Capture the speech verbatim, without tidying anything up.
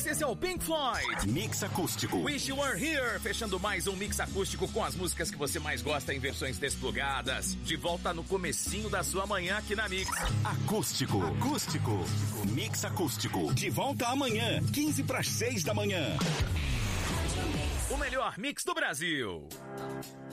Yes, esse é o Pink Floyd. Mix acústico. Wish You Were Here, fechando mais um mix acústico com as músicas que você mais gosta em versões desplugadas. De volta no comecinho da sua manhã aqui na Mix. Acústico. Acústico. Mix acústico. De volta amanhã, quinze para as seis da manhã. O melhor mix do Brasil.